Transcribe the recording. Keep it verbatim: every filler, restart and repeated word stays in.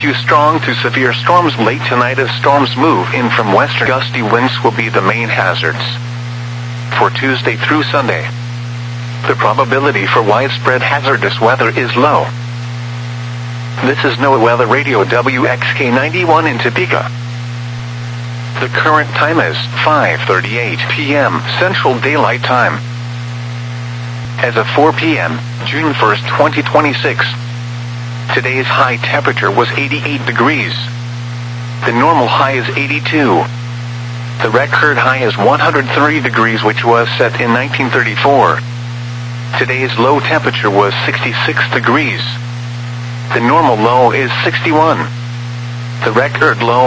Few strong to severe storms late tonight as storms move in from western. Gusty winds will be the main hazards for Tuesday through Sunday. The probability for widespread hazardous weather is low. This is NOAA Weather Radio W X K ninety-one in Topeka. The current time is five thirty-eight p m Central Daylight Time. As of four p m, June first, twenty twenty-six, today's high temperature was eighty-eight degrees. The normal high is eighty-two. The record high is one hundred three degrees, which was set in nineteen thirty-four. Today's low temperature was sixty-six degrees. The normal low is sixty-one. The record low